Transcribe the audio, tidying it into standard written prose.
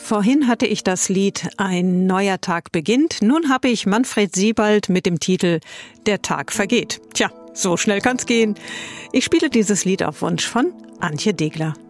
Vorhin hatte ich das Lied Ein neuer Tag beginnt. Nun habe ich Manfred Siebald mit dem Titel Der Tag vergeht. Tja, so schnell kann's gehen. Ich spiele dieses Lied auf Wunsch von Antje Degler.